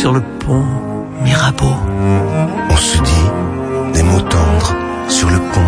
sur le pont Mirabeau. On se dit des mots tendres sur le pont